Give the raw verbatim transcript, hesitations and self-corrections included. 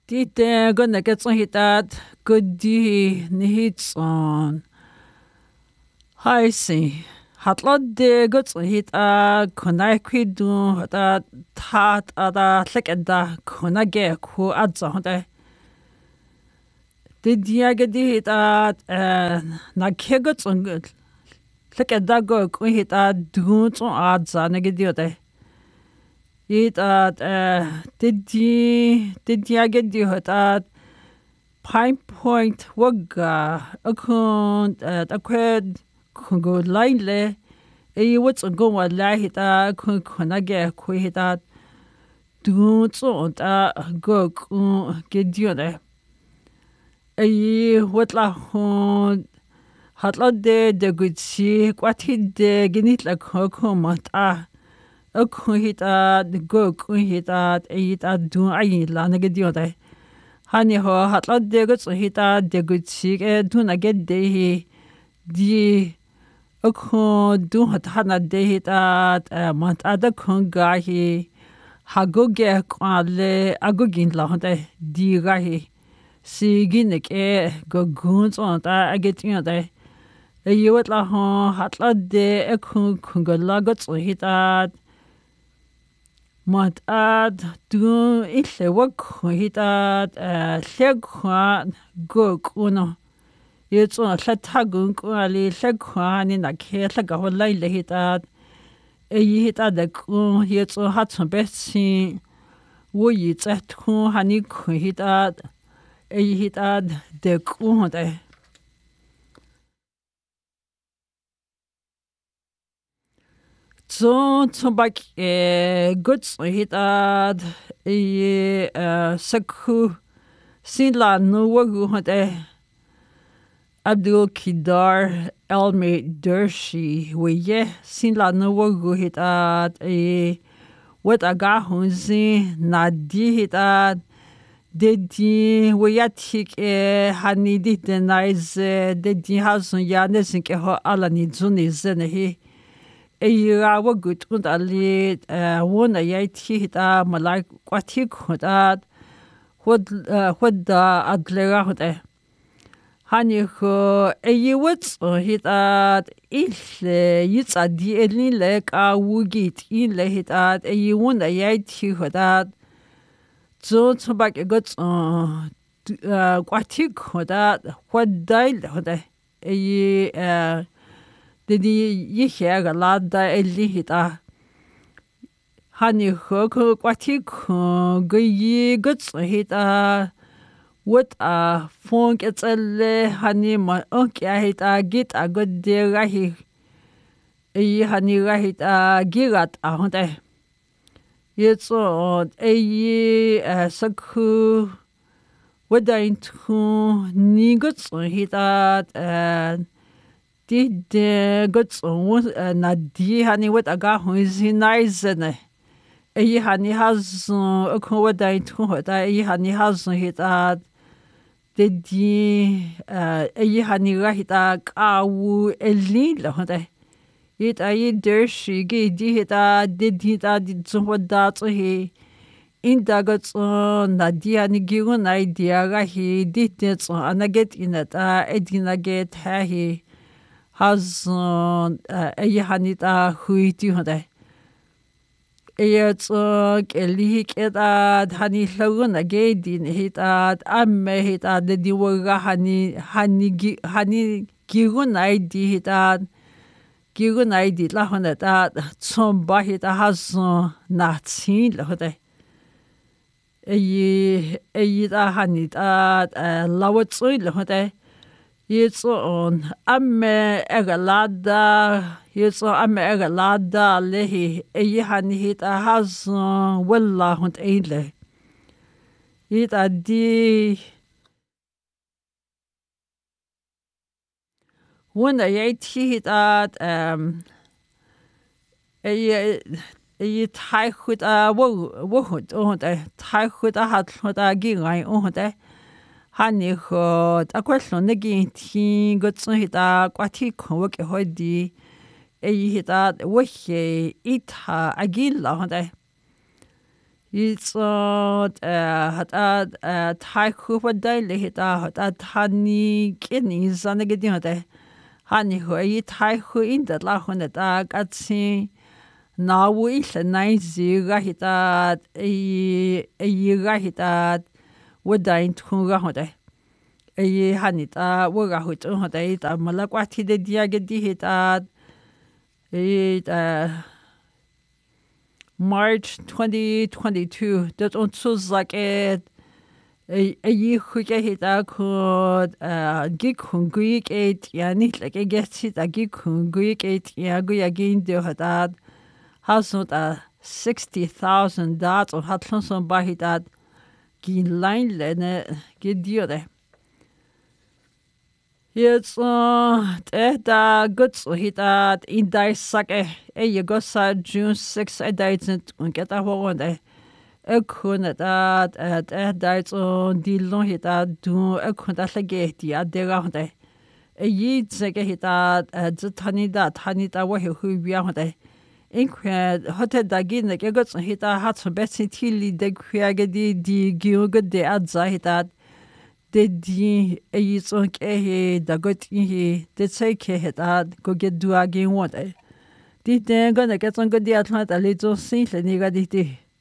Dit gonna get some hit that good di hits on. Hi see. Hat lot de good hit a konai do that tat ada slick at da konage ku adza hunde. Did ya get di hit at na kegots on good. Slick at da go hit a dunes on adza negadio. It at did ye did ya get you at Pine Point wagga a con at a quid can go lightly. A what's a go a lie hit a con conage quit at do so a go get you there. A what la hon had lot de de good see what he de genit like hocomat ah. A hit at go hit at eight at do I lanagadiote. Honey ho hat lot de good hit at de good sick do not get de di a con do hat hana de hit at a month at the congahi ha go get quale a go gin lahonte di gahi si ginik e go goons on that I get you there. A you at la hon hat lot de a con conga lagots hit at Mat ad du ille wak hit ad llagwa gog uno. It's on a llatagung ali llagwa ni na ke llagawa laile hit ad e hit ad the gun it's on hat some betsi wo yi zet kun hani kun hit ad e hit ad the gun de. So zum Beispiel Guts hit ad e saku sinla no wagu hade Abdul Kidar Elmi Dershi we ye sinla no wagu hit ad e what aga hunzi na di hit ad dedi we yatik e hani di denais dedi hasun ya nesin ke ho ala ni zuni zene hi a wa good und ali one a hit a malak quatik hot what what da adlera hot e hani ho e wits hit at ich yits a di elin lek a wugit in le hit at e one a hit hot so zum Beispiel gut quatik hot what dial hot e Did ye hear a lad that elli hit a honey hook what he go ye goods hit a what a funk it's a le honey my okay hit a get a good dear rahi a honey rahit a girat a hunte. It's on a ye a saku what I to ni goods hit at and Did good na di honey what a ga who is nice and a honey has a codain to what I honey has hit at did ye a honey right a cow a lead hunter. It I dare she gave hit a did hit a did so what that he in daggets on na di honey given idea he did it and I get in it a didn't get he. Has a hanita huiti hode. It's a leak at honey logan a gate in hit at I may hit at the diwaga honey honey honey gigun ID hit at gigun ID lahon at that some bahit a has not seen lahode. A ye a yita honey at lawet soil lahode. It's on Amme Egalada, it's on Amme Egalada, Lehi, Ehan hit a has Wella hunt ainle. It a di when I ate hit at um a a tie hood a wood on a tie hood a hat what a ging I on it. Honey hot a question again teen got some hit a quatic work a hoodie a hit at wahe it ha a gilla hunter. Itzot hat a taichu vadai hita hat a hani kini zane gedimate hani ho i taichu in dat la hon da gatsi na wi le nai ziga hita i i ga hita wadain tunga hote e hani ta waga hut hote ta malakwati de dia gedi hita e March twenty twenty-two, dat ons like it a year hita could uh gig hungry eight ya niet like I guess it a gig hungry eight ya go again do had has not a sixty thousand dat or had son by hita gin line lene gediore. Jetzt äh da gut so hita in dai sake e you go sa June sixth I died und get a ho und ek kunne dat at et dat on di lon hita du ek kunne la get ya de ga hon e yi zege hita at tani da tani da wo hu bia hon e inkred hote da gin ke go so hita hat so besin tilli de kwage di di gyoge de at za hita de di e yi so ke he da got hi de se ke hita go get du again what e di de go ne ke so go di at ma ta le so sin le ni ga di ti